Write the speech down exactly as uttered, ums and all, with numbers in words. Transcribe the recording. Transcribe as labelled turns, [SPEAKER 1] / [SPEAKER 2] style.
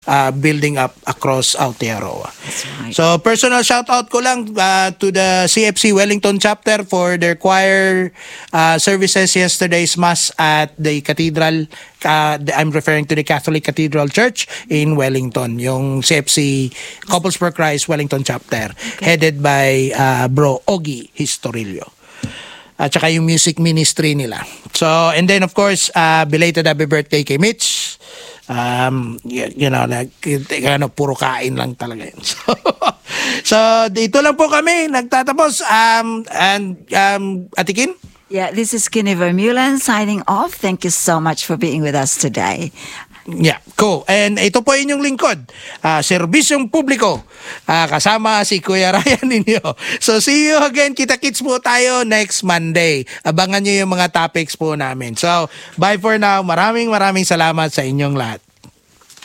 [SPEAKER 1] uh, building up across Aotearoa.
[SPEAKER 2] That's right.
[SPEAKER 1] So personal shout out ko lang uh, to the C F C Wellington chapter for their choir uh, services yesterday's mass at the cathedral. Uh, I'm referring to the Catholic Cathedral Church in Wellington, yung C F C Couples for Christ Wellington chapter, okay, headed by uh, Bro Ogie Historillo. At saka yung music ministry nila. So, and then of course, uh, belated happy birthday kay Mitch. Um, you, you know, like, ano, puro kain lang talaga yun. So, so dito lang po kami, nagtatapos. Um, and, um, Atikin?
[SPEAKER 2] Yeah, this is Kenny Vermeulen signing off. Thank you so much for being with us today.
[SPEAKER 1] Yeah, cool. And ito po inyong lingkod, uh, serbisyong publiko, uh, kasama si Kuya Ryan ninyo. So see you again, kita-kits po tayo next Monday. Abangan nyo yung mga topics po namin. So bye for now. Maraming maraming salamat sa inyong lahat.